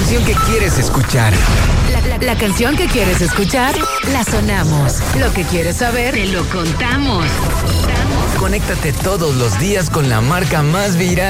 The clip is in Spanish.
canción que quieres escuchar. La canción que quieres escuchar, la sonamos. Lo que quieres saber, te lo contamos. Conéctate todos los días con la marca más viral